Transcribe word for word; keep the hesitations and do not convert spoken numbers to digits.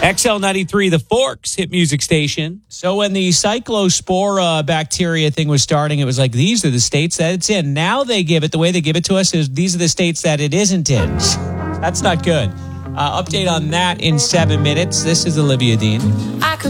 X L ninety-three, The Forks, hit music station. So when the cyclospora bacteria thing was starting, it was like, these are the states that it's in. Now they give it, the way they give it to us is, these are the states that it isn't in. That's not good. Uh, update on that in seven minutes. This is Olivia Dean. I could